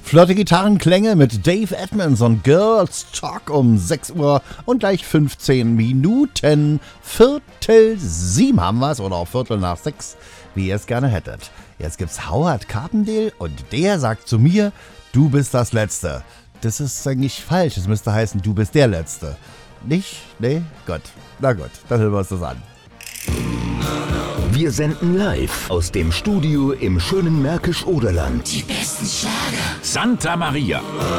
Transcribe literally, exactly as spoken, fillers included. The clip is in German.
Flotte Gitarrenklänge mit Dave Edmunds und Girls Talk um sechs Uhr und gleich fünfzehn Minuten. Viertel sieben haben wir es oder auch Viertel nach sechs, wie ihr es gerne hättet. Jetzt gibt's Howard Carpendale und der sagt zu mir, du bist das Letzte. Das ist eigentlich falsch, es müsste heißen, du bist der Letzte. Nicht? Nee? Gut. Na gut, dann hören wir uns das an. Wir senden live aus dem Studio im schönen Märkisch-Oderland. Die besten Schlager. Santa Maria.